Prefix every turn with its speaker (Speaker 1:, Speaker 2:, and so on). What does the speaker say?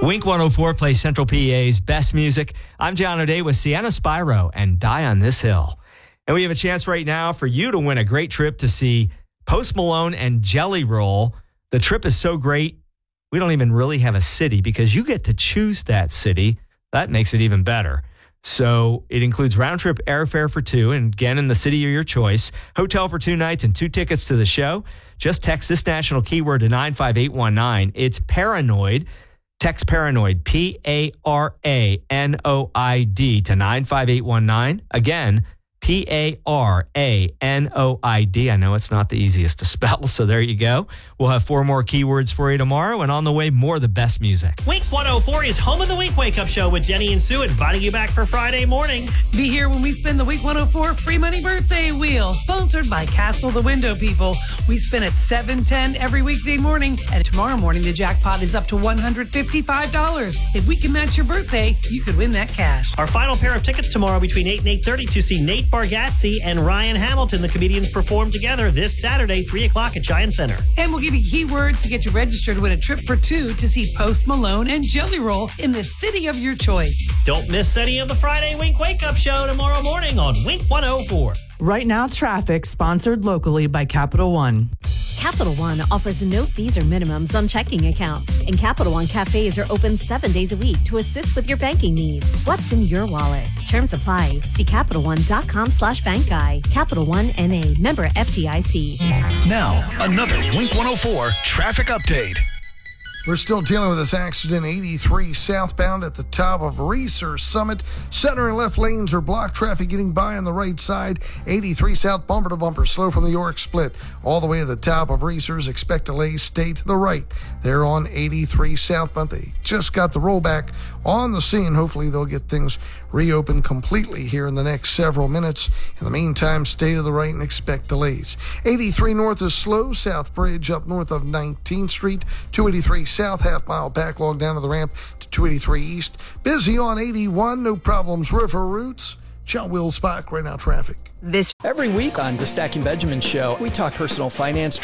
Speaker 1: Wink 104 plays Central PA's best music. I'm John O'Day with Sienna Spyro and Die on This Hill. And we have a chance right now for you to win a great trip to see Post Malone and Jelly Roll. The trip is so great, we don't even really have a city because you get to choose that city. That makes it even better. So it includes round-trip airfare for two, and again, in the city of your choice, hotel for 2 nights and 2 tickets to the show. Just text this national keyword to 95819. It's Paranoid. Text Paranoid, Paranoid to 95819. Again, Paranoid. I know it's not the easiest to spell, so there you go. We'll have 4 more keywords for you tomorrow, and on the way, more of the best music.
Speaker 2: Wink 104 is home of the Wink Wake Up Show with Jenny and Sue, inviting you back for Friday morning.
Speaker 3: Be here when we spin the Wink 104 Free Money Birthday Wheel, sponsored by Castle the Window People. We spin at 7:10 every weekday morning, and tomorrow morning the jackpot is up to $155. If we can match your birthday, you could win that cash.
Speaker 2: Our final pair of tickets tomorrow between 8 and 8:30 to see Nate Bargatze and Ryan Hamilton. The comedians perform together this Saturday, 3 o'clock at Giant Center.
Speaker 3: And we'll give you keywords to get you registered to win a trip for 2 to see Post Malone and Jelly Roll in the city of your choice.
Speaker 2: Don't miss any of the Friday Wink Wake Up Show tomorrow morning on Wink 104.
Speaker 4: Right Now Traffic, sponsored locally by Capital One.
Speaker 5: Capital One offers no fees or minimums on checking accounts, and Capital One cafes are open 7 days a week to assist with your banking needs. What's in your wallet? Terms apply. See CapitalOne.com/bankguy. Capital One NA, member FDIC.
Speaker 6: Now, another Wink 104 traffic update.
Speaker 7: We're still dealing with this accident, 83 southbound at the top of Reeser Summit. Center and left lanes are blocked. Traffic getting by on the right side. 83 south, bumper to bumper, slow from the York split. All the way to the top of Reeser's. Expect delays, stay to the right. They're on 83 southbound. They just got the rollback on the scene. Hopefully they'll get things reopened completely here in the next several minutes. In the meantime, stay to the right and expect delays. 83 north is slow. South Bridge up north of 19th Street. 283 south, half-mile backlog down to the ramp to 283 east. Busy on 81, no problems. River routes. John Will Spock, Right Now Traffic.
Speaker 8: Every week on the Stacking Benjamin Show, we talk personal finance.